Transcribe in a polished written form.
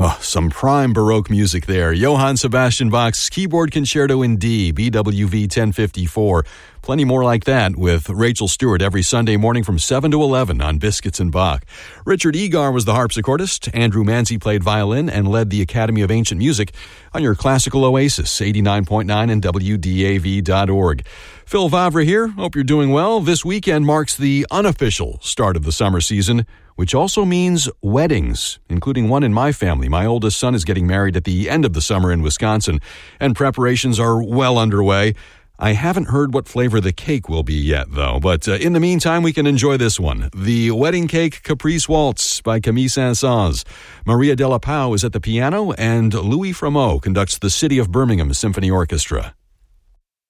Oh, some prime Baroque music there. Johann Sebastian Bach's Keyboard Concerto in D, BWV 1054. Plenty more like that with Rachel Stewart every Sunday morning from 7 to 11 on Biscuits and Bach. Richard Egar was the harpsichordist. Andrew Manzi played violin and led the Academy of Ancient Music on your classical oasis, 89.9 and WDAV.org. Phil Vavra here. Hope you're doing well. This weekend marks the unofficial start of the summer season, which also means weddings, including one in my family. My oldest son is getting married at the end of the summer in Wisconsin, and preparations are well underway. I haven't heard what flavor the cake will be yet, though, but in the meantime, we can enjoy this one. The Wedding Cake Caprice Waltz by Camille Saint-Saëns. Maria Della Pau is at the piano, and Louis Fremeau conducts the City of Birmingham Symphony Orchestra.